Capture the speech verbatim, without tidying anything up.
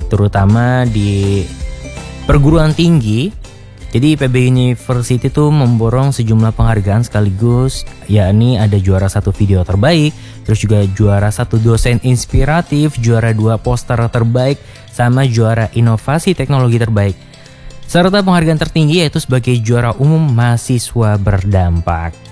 terutama di perguruan tinggi. Jadi I P B University tuh memborong sejumlah penghargaan sekaligus, yakni ada juara satu video terbaik, terus juga juara satu dosen inspiratif, juara dua poster terbaik, sama juara inovasi teknologi terbaik. Serta penghargaan tertinggi yaitu sebagai juara umum mahasiswa berdampak.